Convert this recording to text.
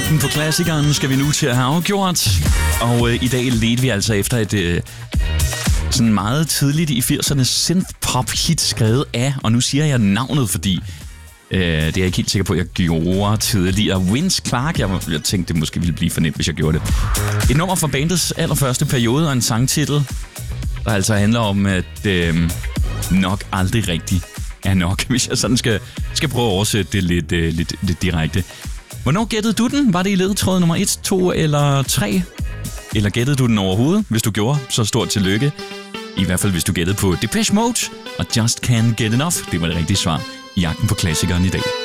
Jagten på klassikeren skal vi nu til at have afgjort. Og i dag ledte vi altså efter et sådan meget tidligt i 80'erne synth-pop-hit skrevet af, og nu siger jeg navnet, fordi det er jeg ikke helt sikker på, at jeg gjorde tidligere. Vince Clarke, jeg tænkte, det måske ville blive for nemt, hvis jeg gjorde det. Et nummer fra bandets allerførste periode og en sangtitel, der altså handler om, at nok aldrig rigtigt er nok, hvis jeg sådan skal prøve at oversætte det lidt direkte. Hvornår gættede du den? Var det i ledetråd nummer 1, 2 eller 3? Eller gættede du den overhovedet? Hvis du gjorde, så stort tillykke. I hvert fald, hvis du gættede på Depeche Mode og Just Can't Get Enough. Det var det rigtige svar i Jagten på klassikeren i dag.